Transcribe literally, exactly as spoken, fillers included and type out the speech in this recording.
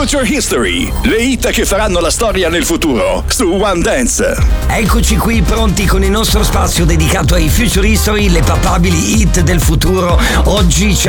Future History, le hit che faranno la storia nel futuro su One Dance. Eccoci qui pronti con il nostro spazio dedicato ai Future History, le papabili hit del futuro. Oggi ci